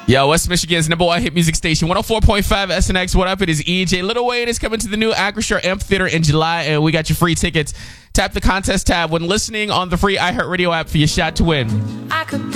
Yo, West Michigan's #1 hit music station, 104.5 SNX. What up? It is EJ. Lil Wayne is coming to the new Acrisure Amphitheater in July, and we got your free tickets. Tap the contest tab when listening on the free iHeartRadio app for your shot to win. I could